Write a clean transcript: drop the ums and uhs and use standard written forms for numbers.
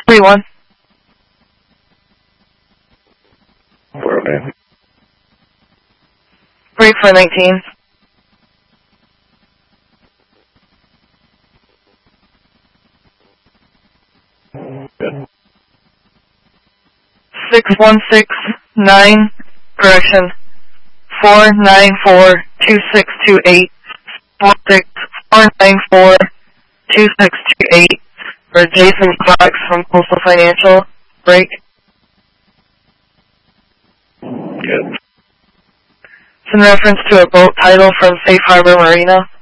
31. Okay. Break for 19. Good. 6169, correction, 4942628, 4942628, for Jason Cox from Coastal Financial, break. Good. It's in reference to a boat title from Safe Harbor Marina.